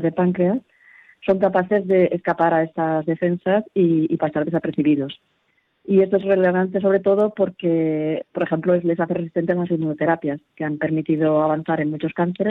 cáncer de páncreas, son capaces de escapar a estas defensas y pasar desapercibidos. Y esto es relevante sobre todo porque, por ejemplo, les hace resistentes a las inmunoterapias, que han permitido avanzar en muchos cánceres